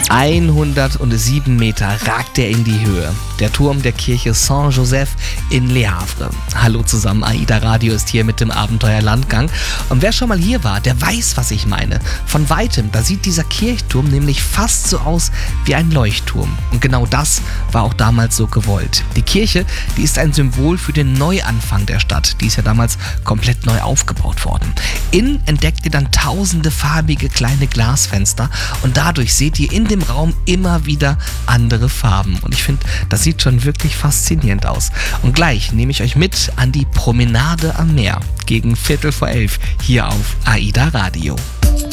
107 Meter ragt er in die Höhe. Der Turm der Kirche Saint-Joseph in Le Havre. Hallo zusammen, AIDA Radio ist hier mit dem Abenteuerlandgang. Und wer schon mal hier war, der weiß, was ich meine. Von Weitem, da sieht dieser Kirchturm nämlich fast so aus wie ein Leuchtturm. Und genau das war auch damals so gewollt. Die Kirche, die ist ein Symbol für den Neuanfang der Stadt. Die ist ja damals komplett neu aufgebaut worden. Innen entdeckt ihr dann tausende farbige kleine Glasfenster und dadurch seht ihr in dem Raum immer wieder andere Farben. Und ich finde, das sieht schon wirklich faszinierend aus. Und gleich nehme ich euch mit an die Promenade am Meer gegen 11:15 hier auf AIDA Radio.